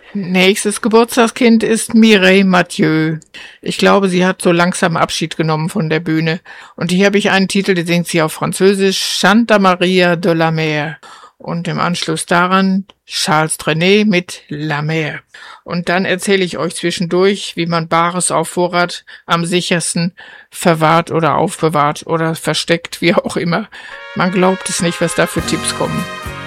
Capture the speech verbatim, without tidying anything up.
Nächstes Geburtstagskind ist Mireille Mathieu. Ich glaube, sie hat so langsam Abschied genommen von der Bühne. Und hier habe ich einen Titel, den singt sie auf Französisch, Santa Maria de la Mer. Und im Anschluss daran Charles Trenet mit La Mer. Und dann erzähle ich euch zwischendurch, wie man Bares auf Vorrat am sichersten verwahrt oder aufbewahrt oder versteckt, wie auch immer. Man glaubt es nicht, was da für Tipps kommen.